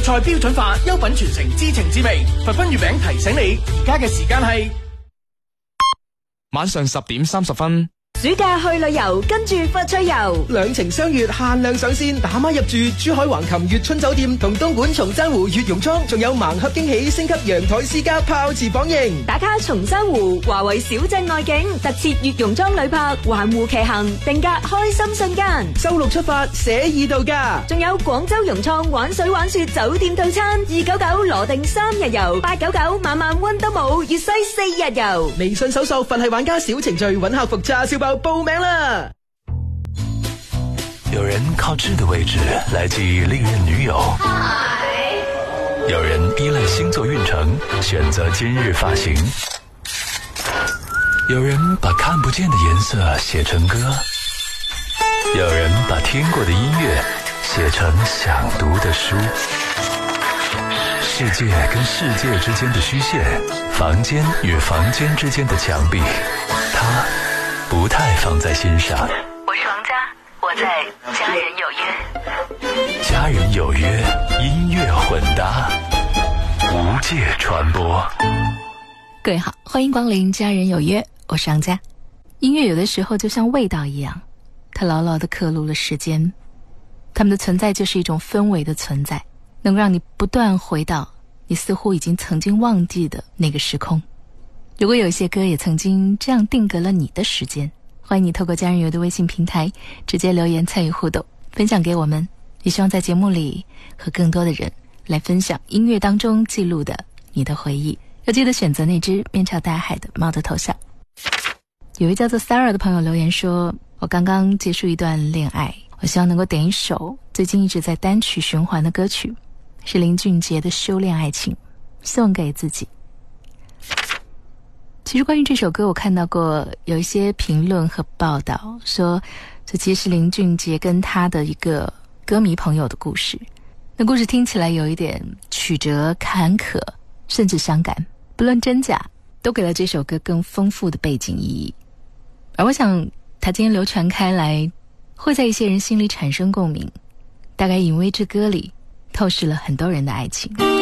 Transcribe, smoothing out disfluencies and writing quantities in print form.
菜標準化，優品傳承，知情知味。佛君月餅提醒你，而家嘅時間係晚上10點30分。 暑假去旅遊，跟住佛趣遊， 兩情相悅限量上線，打孖入住珠海橫琴悅春酒店同東莞松山湖悅榕莊，仲有盲盒驚喜，升級陽台私家泡池房型， 打卡松山湖華為小鎮外景，特設悅榕莊旅泊，環湖騎行，定格開心瞬間。 周六出發，寫意度假， 仲有廣州融創玩水玩雪酒店套餐，299羅定3日遊，899晚晚溫德姆粵西4日遊。 微信搜索佛系玩家小程序，揾客服叉燒包報名啦！ 有人靠智的位置來記憶歷任女友，有人依賴星座運程選擇今日髮型，有人把看不見的顏色寫成歌，有人把聽過的音樂寫成想讀的書。世界跟世界之間的虛線，房間與房間之間的牆壁，它不太放在心上。 我是王佳，我在家人有約。 家人有約，音樂混搭，無界傳播。 各位好，歡迎光臨家人有約，我是王佳。音樂有的時候就像味道一樣，它牢牢地刻錄了時間，它們的存在就是一種氛圍的存在，能夠讓你不斷回到你似乎已經曾經忘記的那個時空。如果有一些歌也曾經這樣定格了你的時間，歡迎你透過家人遊的微信平台直接留言參與互動，分享給我們。也希望在節目裡和更多的人來分享音樂當中記錄的你的回憶。要記得選擇那隻面朝大海的貓的頭像。有位叫做 Sarah 的朋友留言說，我剛剛結束一段戀愛，我希望能夠點一首最近一直在單曲循環的歌曲，是林俊傑的《修煉愛情》，送給自己。其實關於這首歌，我看到過有一些評論和報道，說這其實是林俊傑跟他的一個歌迷朋友的故事。那故事聽起來有一點曲折坎坷，甚至傷感，不論真假，都給了這首歌更豐富的背景意義。而我想它今天流傳開來，會在一些人心裡產生共鳴，大概因為這歌裡透視了很多人的愛情。